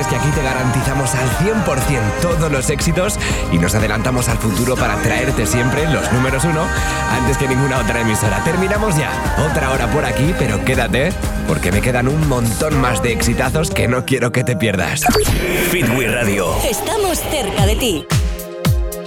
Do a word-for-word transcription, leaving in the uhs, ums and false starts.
que aquí te garantizamos al cien por ciento todos los éxitos y nos adelantamos al futuro para traerte siempre los números uno antes que ninguna otra emisora. Terminamos ya. Otra hora por aquí, pero quédate, porque me quedan un montón más de exitazos que no quiero que te pierdas. Fit We Radio. Estamos cerca de ti.